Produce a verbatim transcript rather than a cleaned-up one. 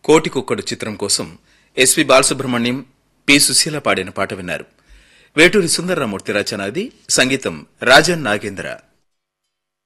కోటి కుక్కడు చిత్రం కోసం ఎస్పి బాలసుబ్రహ్మణ్యం, పి సుశీల పాడిన పాట విన్నారు. వేటూరి సుందరరామూర్తి రచన. అది సంగీతం రాజన్ నాగేంద్ర.